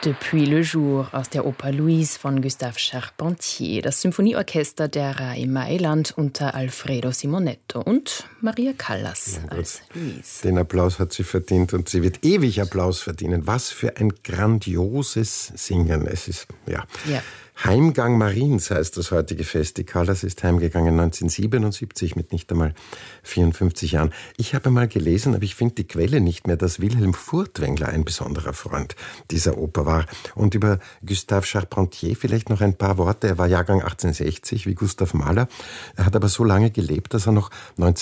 Depuis le jour aus der Oper Louise von Gustave Charpentier, das Symphonieorchester der RAI Mailand unter Alfredo Simonetto und Maria Callas als Louise. Den Applaus hat sie verdient und sie wird ewig Applaus verdienen. Was für ein grandioses Singen. Es ist, ja. Heimgang Mariens heißt das heutige Fest. Die Callas ist heimgegangen 1977 mit nicht einmal 54 Jahren. Ich habe mal gelesen, aber ich finde die Quelle nicht mehr, dass Wilhelm Furtwängler ein besonderer Freund dieser Oper war. Und über Gustave Charpentier vielleicht noch ein paar Worte. Er war Jahrgang 1860 wie Gustav Mahler. Er hat aber so lange gelebt, dass er noch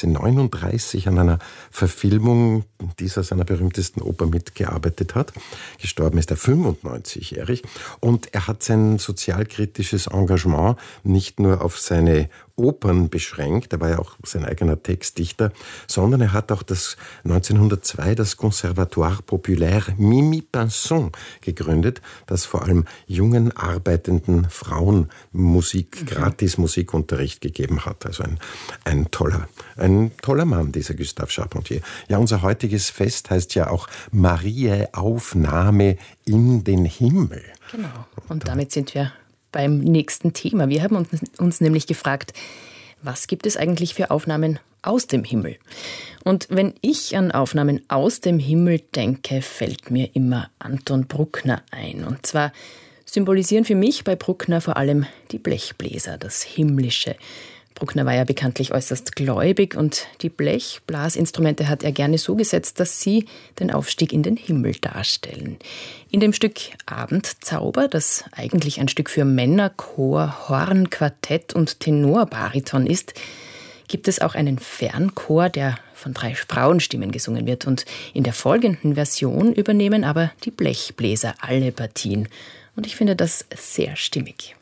1939 an einer Verfilmung dieser seiner berühmtesten Oper mitgearbeitet hat. Gestorben ist er 95-jährig. Und er hat sein sozialkritisches Engagement nicht nur auf seine Opern beschränkt, er war ja auch sein eigener Textdichter, sondern er hat auch 1902 das Conservatoire Populaire Mimi Pinson gegründet, das vor allem jungen, arbeitenden Frauen gratis Musikunterricht gegeben hat. Also ein toller Mann, dieser Gustave Charpentier. Ja, unser heutiges Fest heißt ja auch Mariä-Aufnahme in den Himmel. Genau, und damit sind wir beim nächsten Thema. Wir haben uns nämlich gefragt, was gibt es eigentlich für Aufnahmen aus dem Himmel? Und wenn ich an Aufnahmen aus dem Himmel denke, fällt mir immer Anton Bruckner ein. Und zwar symbolisieren für mich bei Bruckner vor allem die Blechbläser, das Himmlische. Bruckner war ja bekanntlich äußerst gläubig und die Blechblasinstrumente hat er gerne so gesetzt, dass sie den Aufstieg in den Himmel darstellen. In dem Stück Abendzauber, das eigentlich ein Stück für Männerchor, Horn, Quartett und Tenorbariton ist, gibt es auch einen Fernchor, der von 3 Frauenstimmen gesungen wird. Und in der folgenden Version übernehmen aber die Blechbläser alle Partien. Und ich finde das sehr stimmig.